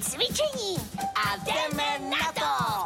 cvičení a jdeme na to!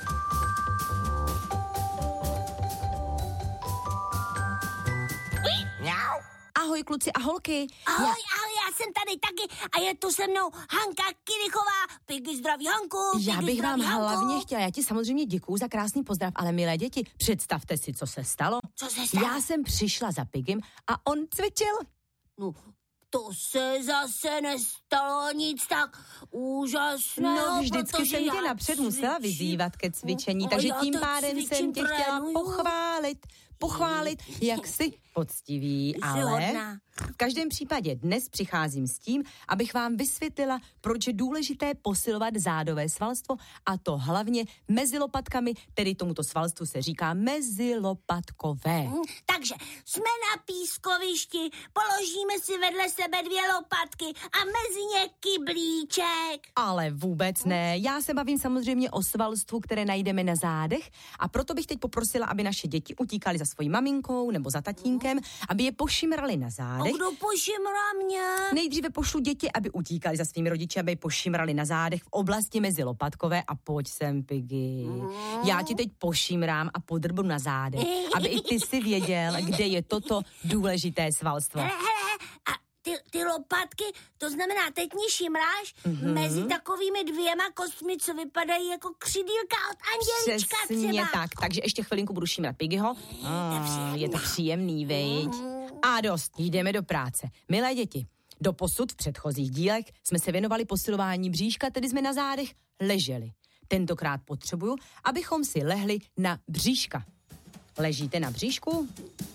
Mňau. Ahoj kluci a holky. Ahoj, já jsem tady taky a je tu se mnou Hanka Kirichová. Piggy, zdraví Hanku. Já bych vám Hanku. hlavně chtěla, já ti samozřejmě děkuju za krásný pozdrav, ale milé děti, představte si, co se stalo. Co se stalo? Já jsem přišla za Piggym a on cvičil. No, to se zase nestalo nic tak úžasného. No, vždycky jsem tě já napřed musela vyzývat ke cvičení, takže já tím to pádem jsem cvičím, tě chtěla trénuju. pochválit, jak jsi poctivý, Jsi ale hodná. v každém případě dnes přicházím s tím, abych vám vysvětlila, proč je důležité posilovat zádové svalstvo a to hlavně mezi lopatkami, tedy tomuto svalstvu se říká mezilopatkové. Takže jsme na pískovišti, položíme si vedle sebe 2 lopatky a mezi ně kyblíček. Ale vůbec ne. Já se bavím samozřejmě o svalstvu, které najdeme na zádech a proto bych teď poprosila, aby naše děti utíkaly za svojí maminkou nebo za tatínkem, aby je pošimrali na A zádech. kdo pošimrá mě? Nejdříve pošlu děti, aby utíkali za svými rodiči, aby je pošimrali na zádech v oblasti mezi lopatkové a pojď sem, Piggy. Já ti teď pošimrám a podrbu na zádech, aby i ty si věděl, kde je toto důležité svalstvo. Hele, a ty lopatky, to znamená, teď mě šimráš mezi takovými 2 kostmi, co vypadají jako křidýlka od andělíčka Přesně třeba. tak, takže ještě chvilinku budu šimrat Piggyho. Je to příjemný, viď? A dost, jdeme do práce. Milé děti, doposud v předchozích dílech jsme se věnovali posilování bříška, tedy jsme na zádech leželi. Tentokrát potřebuju, abychom si lehli na bříška. Ležíte na bříšku?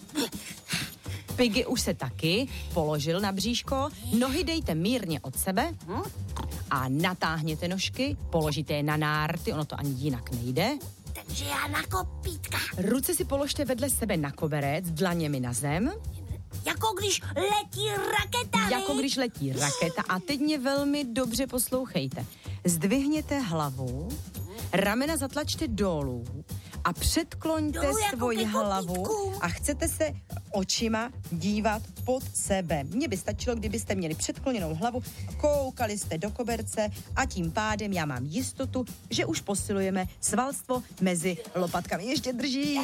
Piggy už se taky položil na bříško, nohy dejte mírně od sebe a natáhněte nožky, položíte je na nárty, ono to ani jinak nejde. Takže já na kopítka. Ruce si položte vedle sebe na koberec, dlaněmi na zem, Jako když letí raketa, jako viď? když letí raketa. A teď mě velmi dobře poslouchejte. Zdvihněte hlavu, ramena zatlačte dolů a předkloňte Dolů jako svoji ke hlavu kopítku. a chcete se očima dívat pod sebe. Mně by stačilo, kdybyste měli předkloněnou hlavu, koukali jste do koberce a tím pádem já mám jistotu, že už posilujeme svalstvo mezi lopatkami. Ještě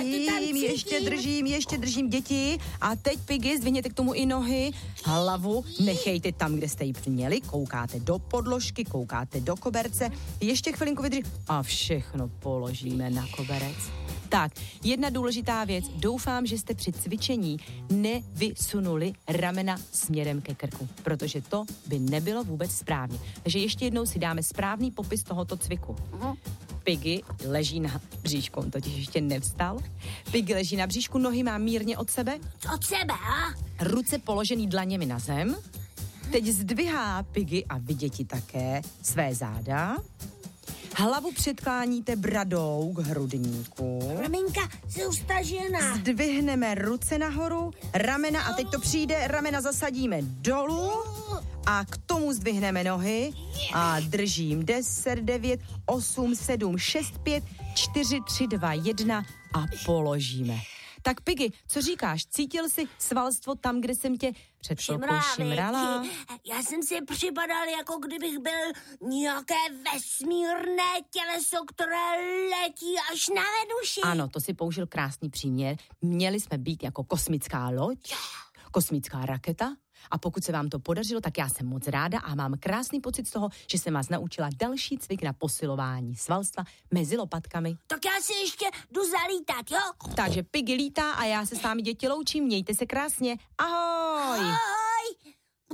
držím, děti. A teď, Piggy, zdvihněte k tomu i nohy, hlavu nechejte tam, kde jste ji měli, koukáte do podložky, koukáte do koberce, ještě chvilinku vydrží a všechno položíme na koberec. Tak, jedna důležitá věc. Doufám, že jste při cvičení nevysunuli ramena směrem ke krku, protože to by nebylo vůbec správně. Takže ještě jednou si dáme správný popis tohoto cviku. Piggy leží na bříšku, on totiž ještě nevstal. Piggy leží na bříšku, nohy má mírně od sebe, Od sebe, a? ruce položený dlaněmi na zem. Teď zdvihá Piggy a vy děti také své záda. Hlavu předkláníte bradou k hrudníku. Maminka se ustažená. Zdvihneme ruce nahoru, ramena a teď to přijde, ramena zasadíme dolů a k tomu zdvihneme nohy a držím 10, 9, 8, 7, 6, 5, 4, 3, 2, 1 a položíme. Tak Piggy, co říkáš? Cítil jsi svalstvo tam, kde jsem tě před chvilkou šimrala? Já jsem si připadal, jako kdybych byl nějaké vesmírné těleso, které letí až na Venuši. Ano, to si použil krásný příměr. Měli jsme být jako kosmická loď, kosmická raketa. A pokud se vám to podařilo, tak já jsem moc ráda a mám krásný pocit z toho, že jsem vás naučila další cvik na posilování svalstva mezi lopatkami. Tak já si ještě jdu zalítat, jo? Takže Piggy lítá a já se s vámi děti loučím. Mějte se krásně. Ahoj! Ahoj!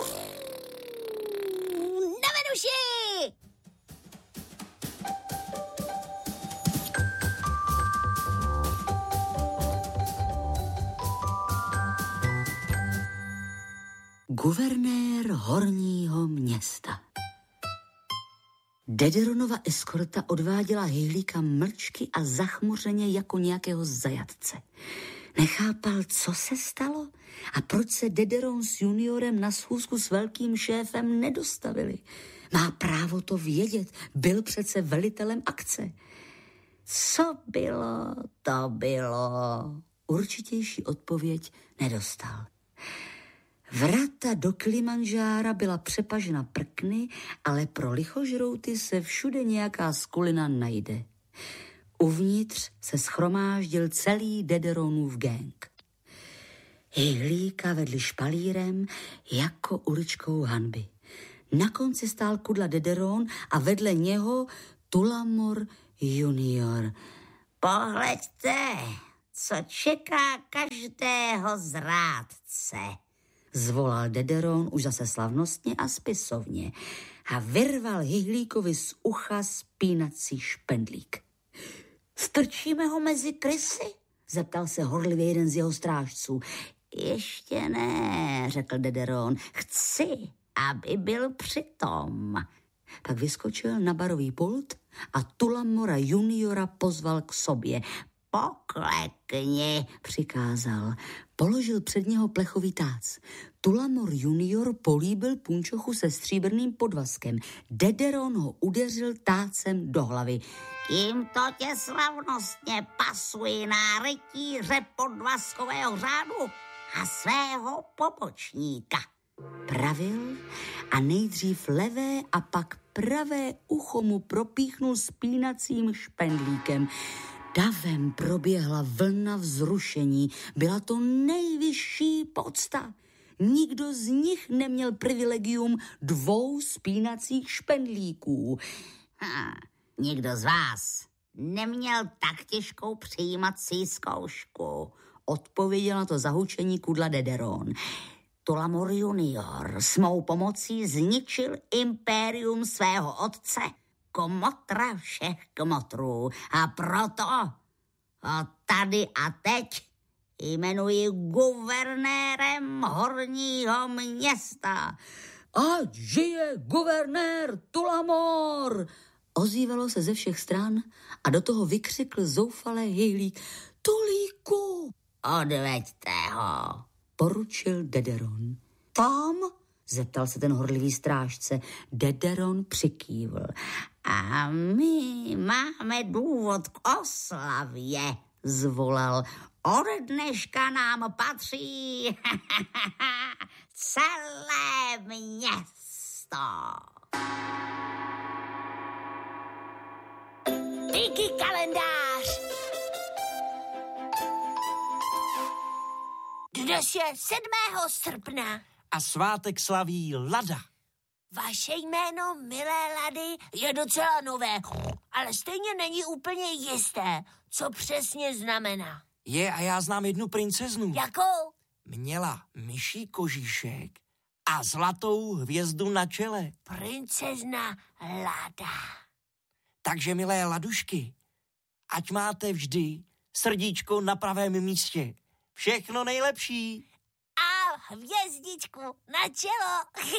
Na Venuši! Guvernér horního města. Dederonova eskorta odváděla Hejlíka mlčky a zachmuřeně jako nějakého zajatce. Nechápal, co se stalo a proč se Dederon s juniorem na schůzku s velkým šéfem nedostavili. Má právo to vědět, byl přece velitelem akce. Co bylo, to bylo. Určitější odpověď nedostal. Vrata do Kilimanjára byla přepažena prkny, ale pro lichožrouty se všude nějaká skulina najde. Uvnitř se schromáždil celý Dederonův gang. Hejhlíka vedli špalírem jako uličkou hanby. Na konci stál Kudla Dederon a vedle něho Tullamore junior. Pohleďte, co čeká každého zrádce, zvolal Dederon už zase slavnostně a spisovně a vyrval Hejhlíkovi z ucha spínací špendlík. Strčíme ho mezi krysy? Zeptal se horlivě jeden z jeho strážců. Ještě ne, řekl Dederon. Chci, aby byl přitom. Pak vyskočil na barový pult a Tullamora juniora pozval k sobě. Poklekni, přikázal. Položil před něho plechový tác. Tullamore junior políbil punčochu se stříbrným podvazkem. Dederon ho udeřil tácem do hlavy. Tímto tě slavnostně pasuji na rytíře podvazkového řádu a svého pobočníka, pravil a nejdřív levé a pak pravé ucho mu propíchnul spínacím špendlíkem. Davem proběhla vlna vzrušení. Byla to nejvyšší pocta. Nikdo z nich neměl privilegium 2 spínacích špendlíků. Nikdo z vás neměl tak těžkou přijímací zkoušku, odpověděl na to zahučení Kudla Dederon. Tullamore junior s mou pomocí zničil impérium svého otce, kmotra všech kmotrů, a proto ho tady a teď jmenuji guvernérem Horního města. Ať žije guvernér Tullamore! Ozývalo se ze všech stran a do toho vykřikl zoufalé Hejlík. Tulíku! Odveďte ho, poručil Dederon. Tam? Zeptal se ten horlivý strážce. Dederon přikývl. A my máme důvod k oslavě, zvolal. Od dneška nám patří celé město. Piggy kalendář. Dnes je 7. srpna. A svátek slaví Lada. Vaše jméno, milé Lady, je docela nové, ale stejně není úplně jisté, co přesně znamená. Je, a já znám jednu princeznu. Jakou? Měla myší kožíšek a zlatou hvězdu na čele. Princezna Lada. Takže, milé ladušky, ať máte vždy srdíčko na pravém místě. Všechno nejlepší. A hvězdičku na čelo.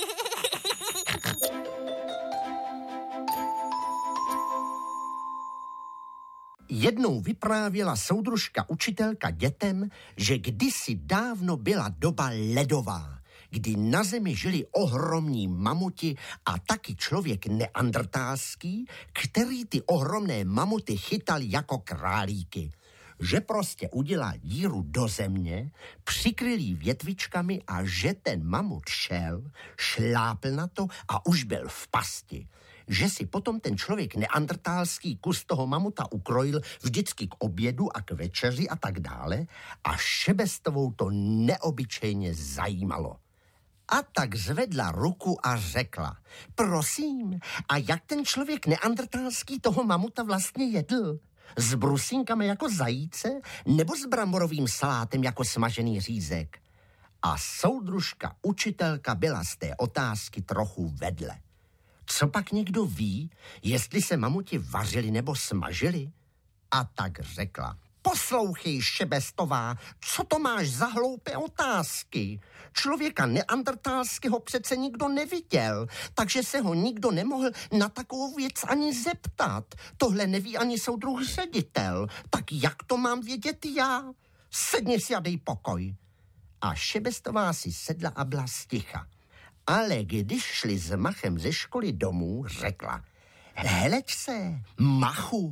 Jednou vyprávěla soudružka učitelka dětem, že kdysi dávno byla doba ledová, kdy na zemi žili ohromní mamuti a taky člověk neandrtálský, který ty ohromné mamuty chytal jako králíky. Že prostě udělal díru do země, přikryl jí větvičkami a že ten mamut šel, šlápl na to a už byl v pasti. Že si potom ten člověk neandrtálský kus toho mamuta ukrojil vždycky k obědu a k večeři a tak dále a Šebestovou to neobyčejně zajímalo. A tak zvedla ruku a řekla, prosím, a jak ten člověk neandrtálský toho mamuta vlastně jedl? S brusínkami jako zajíce nebo s bramborovým salátem jako smažený řízek? A soudružka učitelka byla z té otázky trochu vedle. Co pak někdo ví, jestli se mamuti vařili nebo smažili? A tak řekla, poslouchej, Šebestová, co to máš za hloupé otázky? Člověka neandrtálského přece nikdo neviděl, takže se ho nikdo nemohl na takovou věc ani zeptat. Tohle neví ani soudruh ředitel, tak jak to mám vědět já? Sedni si a dej pokoj. A Šebestová si sedla a byla sticha. Ale když šli s Machem ze školy domů, řekla, heleď se, Machu,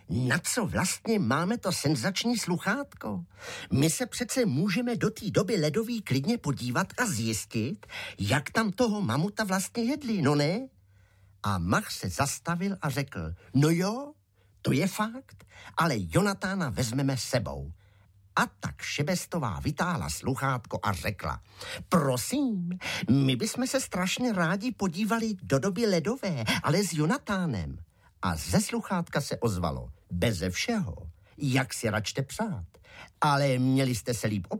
na co vlastně máme to senzační sluchátko? My se přece můžeme do té doby ledový klidně podívat a zjistit, jak tam toho mamuta vlastně jedli, no ne? A Mach se zastavil a řekl, no jo, to je fakt, ale Jonatána vezmeme sebou. A tak Šebestová vytáhla sluchátko a řekla, prosím, my bychom se strašně rádi podívali do doby ledové, ale s Jonatánem. A ze sluchátka se ozvalo, beze všeho, jak si račte přát, ale měli jste se líp